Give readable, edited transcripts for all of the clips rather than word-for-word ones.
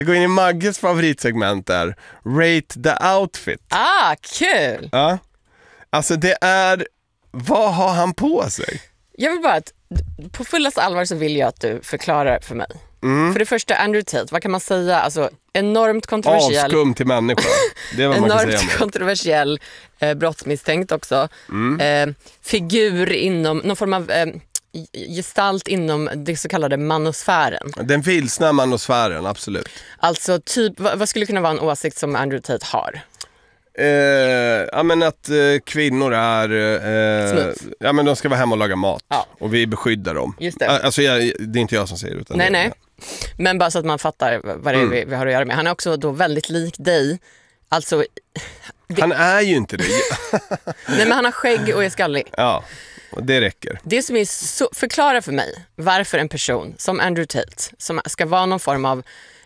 Jag går in i Magges favoritsegment där. Rate the outfit. Kul! Ja. Alltså det är... Vad har han på sig? Jag vill bara att på fullast allvar så vill jag att du förklarar för mig. För det första, Andrew Tate, vad kan man säga? Alltså enormt kontroversiell. Avskum till människa. Det är vad man kan säga. Enormt kontroversiell brottsmisstänkt också. Figur inom någon form av gestalt inom det så kallade manosfären. Den vilsna manosfären, absolut. Alltså typ, vad skulle kunna vara en åsikt som Andrew Tate har? Ja men att kvinnor är ja men de ska vara hemma och laga mat och vi beskyddar dem. Just det. Alltså det är inte jag som säger utan nej. Men bara så att man fattar vad det är vi har att göra med. Han är också då väldigt lik dig. Alltså han är ju inte det. Nej men han har skägg och är skallig. Ja, och det räcker. Det som är så, förklara för mig varför en person som Andrew Tate som ska vara någon form av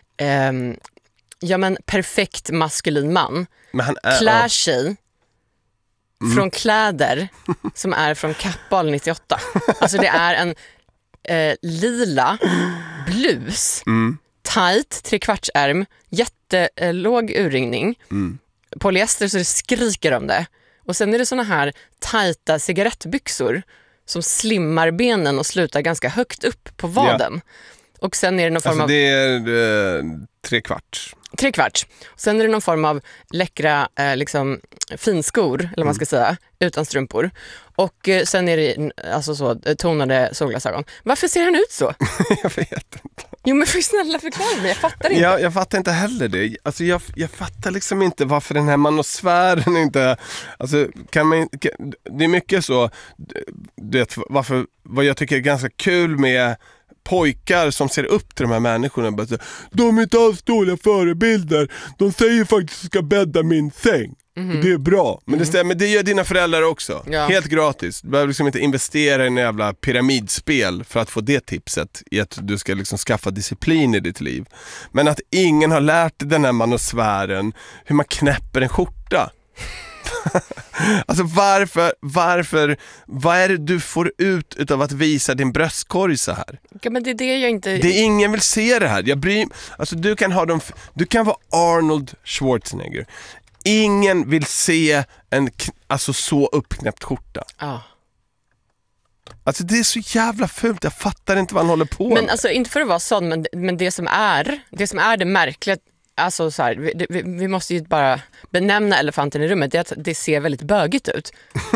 perfekt maskulin man men han är, klär sig från kläder som är från Kappahl 98. Alltså det är en lila blus, tight, 3/4-ärm, jättelåg urringning, polyester så det skriker om det. Och sen är det såna här tajta cigarettbyxor som slimmar benen och slutar ganska högt upp på vaden. Och sen är det någon form av... det är 3/4. 3/4. Sen är det någon form av läckra liksom finskor, eller vad man ska säga, utan strumpor. Och sen är det alltså så tonade solglasögon. Varför ser han ut så? Jag vet inte. Jo men för snälla förklara mig, jag fattar inte. Jag fattar inte heller det. Alltså jag fattar liksom inte varför den här manosfären inte... Alltså det är mycket så... Vad jag tycker är ganska kul med pojkar som ser upp till de här människorna. Bara så, de är inte alls dåliga förebilder. De säger faktiskt att jag ska bädda min säng. Det är bra. Men det stämmer, det gör dina föräldrar också. Ja. Helt gratis. Du behöver liksom inte investera i en jävla pyramidspel för att få det tipset i att du ska liksom skaffa disciplin i ditt liv. Men att ingen har lärt den här manosfären hur man knäpper en skjorta. Alltså varför vad är det du får ut utav att visa din bröstkorg så här? Ja, men det är det jag inte... Det är ingen vill se det här. Alltså du kan vara Arnold Schwarzenegger. Ingen vill se en så uppknäppt skjorta. Alltså det är så jävla fult. Jag fattar inte vad han håller på med. Men alltså inte för att vara sån, men det som är det märkliga, alltså så här, vi måste ju bara benämna elefanten i rummet, det är att det ser väldigt bögigt ut.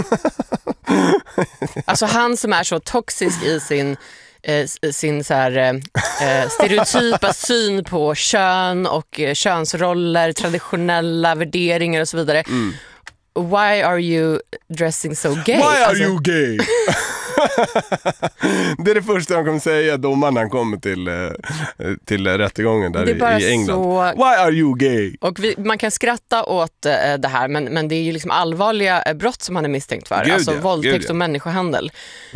Alltså han som är så toxisk i sin så här, stereotypa syn på kön och könsroller, traditionella värderingar och så vidare. Why are you dressing so gay? Why are you gay? Det är det första de kommer säga domaren när han kommer till rättegången där i England. Why are you gay? Och man kan skratta åt det här, men det är ju liksom allvarliga brott som han är misstänkt för. Gud, alltså våldtäkt och människohandel.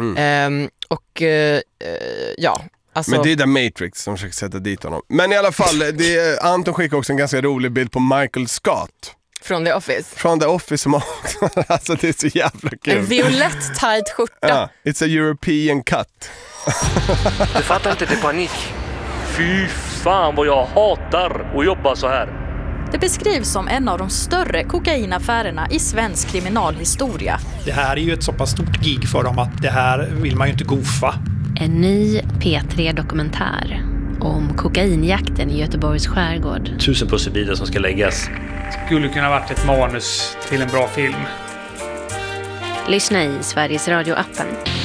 Alltså... Men det är där Matrix som försöker sätta dit honom. Men i alla fall, Anton skickar också en ganska rolig bild på Michael Scott. Från The Office. Från The Office som alltså det är så jävla kul. En violett tight skjorta. Ja, it's a European cut. Du fattar inte, det är panik. Fy fan vad jag hatar att jobba så här. Det beskrivs som en av de större kokainaffärerna i svensk kriminalhistoria. Det här är ju ett så pass stort gig för dem att det här vill man ju inte gofa. En ny P3-dokumentär om kokainjakten i Göteborgs skärgård. 1000 pusselbitar som ska läggas. Skulle kunna varit ett manus till en bra film. Lyssna i Sveriges Radio-appen.